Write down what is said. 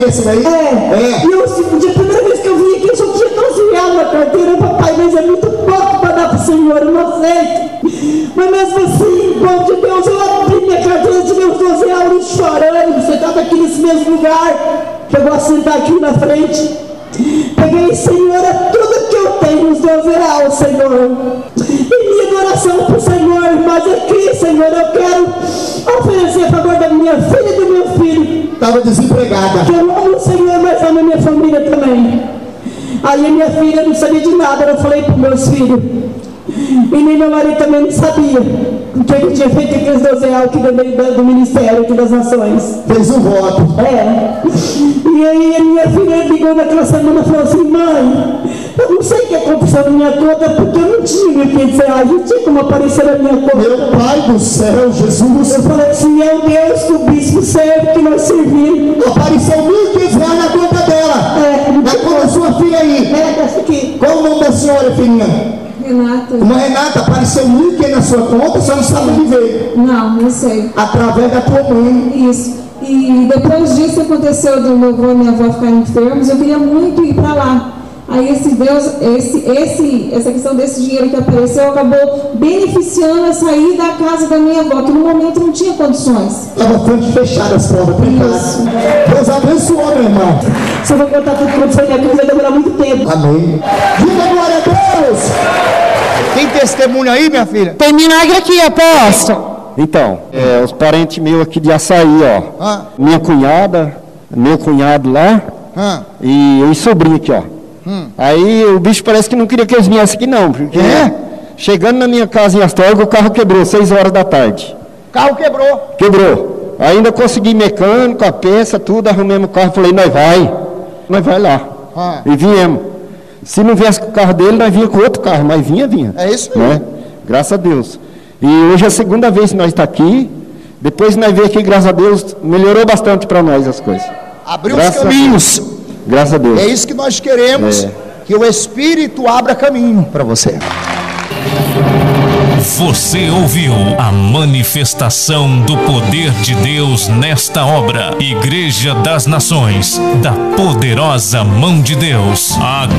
esse daí? E eu, a primeira vez que eu vim aqui, eu só tinha 12 reais na carteira, papai, mas é muito pouco para dar para o Senhor, eu não aceito. Mas mesmo assim, bom de Deus, eu abri minha carteira de meus 12 reais chorando. Você estava aqui nesse mesmo lugar, chegou a sentar aqui na frente. Peguei, Senhor, é tudo que eu tenho, os 12 reais, Senhor. E minha adoração para o Senhor, mas aqui, Senhor, eu quero oferecer a favor da minha filha e do meu filho. Estava desempregada. Que eu amo o Senhor, mas amo a minha família também. Aí a minha filha não sabia de nada, eu falei para os meus filhos. E nem meu marido também não sabia o que eu tinha feito aqueles 12 reais aqui do Ministério aqui das Nações. Fez um voto. E aí a minha filha ligou naquela semana e falou assim: mãe, eu não sei o que aconteceu na minha conta, porque eu não tinha 500 reais, não tinha como aparecer na minha conta. Meu Pai do céu, Jesus. Eu falei assim: é o Deus que o bispo serve, que nós servimos. Apareceu 1.500 reais na conta dela. Na conta da sua filha aí. Essa aqui. Qual o nome da senhora, filhinha? Renata. Uma Renata, apareceu 1.500 na sua conta, você não sabe onde veio. Não sei. Através da tua mãe. Isso. E depois disso aconteceu do meu avô e minha avó ficarem enfermos, eu queria muito ir para lá. Aí essa questão desse dinheiro que apareceu acabou beneficiando a sair da casa da minha avó, que no momento não tinha condições. Estava bastante fechada as portas para casa. Deus abençoou, meu irmão. Se eu vou contar tudo que aconteceu na minha casa, vai demorar muito tempo. Amém. Diga glória a Deus. Tem testemunho aí, minha filha? Tem milagre aqui, apóstolo. Então, os parentes meus aqui de Açaí, ó. Minha cunhada, meu cunhado lá, e o sobrinho aqui, ó. Aí o bicho parece que não queria que eles viessem aqui não, porque chegando na minha casa em Astorga, o carro quebrou, 6 horas da tarde. Carro quebrou. Quebrou. Ainda consegui mecânico, a peça, tudo, arrumemos o carro, falei, nós vai lá. E viemos. Se não viesse com o carro dele, nós vinha com outro carro, mas vinha. É isso aí. Né? Graças a Deus. E hoje é a segunda vez que nós estamos aqui. Depois nós vemos aqui, graças a Deus, melhorou bastante para nós as coisas. Abriu os caminhos. Graças a Deus. É isso que nós queremos, que o Espírito abra caminho para você. Você ouviu a manifestação do poder de Deus nesta obra. Igreja das Nações, da poderosa mão de Deus.